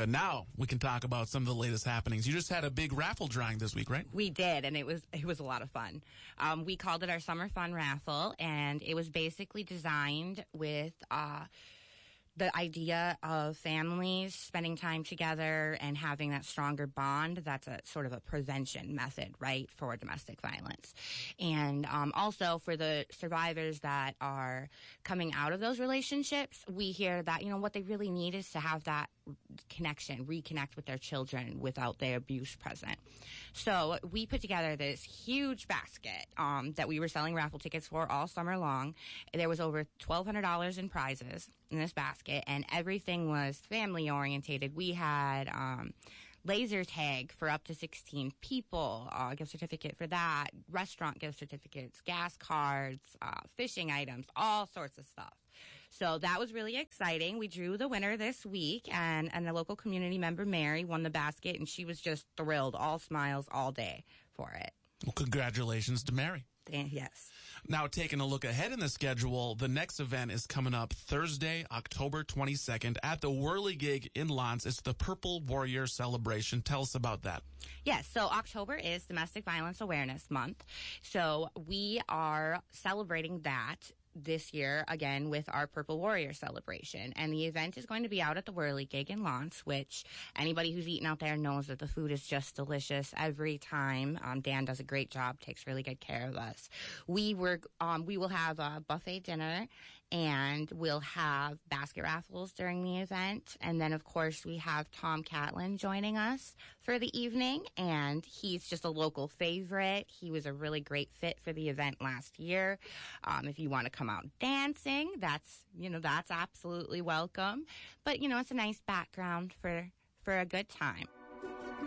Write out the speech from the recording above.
Now we can talk about some of the latest happenings. You just had a big raffle drawing this week, right? We did, and it was a lot of fun. We called it our Summer Fun Raffle, and it was basically designed with the idea of families spending time together and having that stronger bond. That's a sort of a prevention method, right, for domestic violence. And also for the survivors that are coming out of those relationships, we hear that, what they really need is to have that connection, reconnect with their children without their abuse present. So we put together this huge basket that we were selling raffle tickets for all summer long. There was over $1,200 in prizes in this basket, and everything was family orientated. We had laser tag for up to 16 people, gift certificate for that, restaurant gift certificates, gas cards, fishing items, all sorts of stuff. So that was really exciting. We drew the winner this week, and a local community member, Mary, won the basket, and she was just thrilled, all smiles all day for it. Well, congratulations to Mary. Yes. Now, taking a look ahead in the schedule, the next event is coming up Thursday, October 22nd at the Whirligig in Lance. It's the Purple Warrior Celebration. Tell us about that. Yes, so October is Domestic Violence Awareness Month. So we are celebrating that this year, again, with our Purple Warrior celebration. And the event is going to be out at the Whirligig in Lance, which anybody who's eaten out there knows that the food is just delicious every time. Dan does a great job, takes really good care of us. We will have a buffet dinner, and we'll have basket raffles during the event. And then, of course, we have Tom Catlin joining us for the evening, and he's just a local favorite. He was a really great fit for the event last year. If you want to come out dancing, that's absolutely welcome. But, it's a nice background for a good time.